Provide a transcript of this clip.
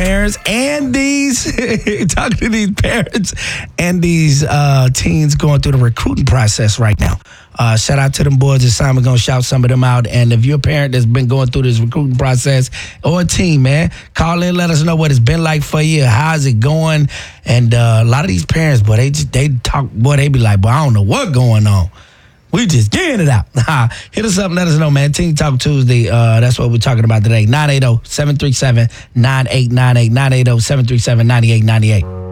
parents and these talking to these parents and these teens going through the recruiting process right now. Shout out to them boys. It's time we're going to shout some of them out. And if you're a parent that's been going through this recruiting process or a teen, man, call in, let us know what it's been like for you. How's it going? And a lot of these parents, boy, they talk, boy, they be like, boy, I don't know what's going on. We just getting it out. Hit us up and let us know, man. Teen Talk Tuesday. That's what we're talking about today. 980-737-9898. 980-737-9898.